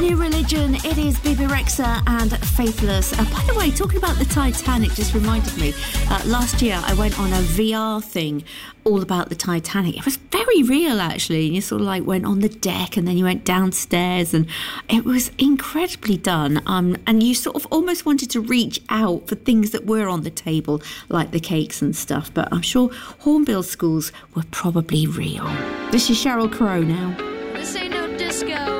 New Religion. It is Bebe Rexha and Faithless. By the way, talking about the Titanic just reminded me, last year I went on a VR thing all about the Titanic. It was very real, actually. You sort of like went on the deck and then you went downstairs, and it was incredibly done. And you sort of almost wanted to reach out for things that were on the table, like the cakes and stuff. But I'm sure Hornbill schools were probably real. This is Sheryl Crow now. This ain't no disco.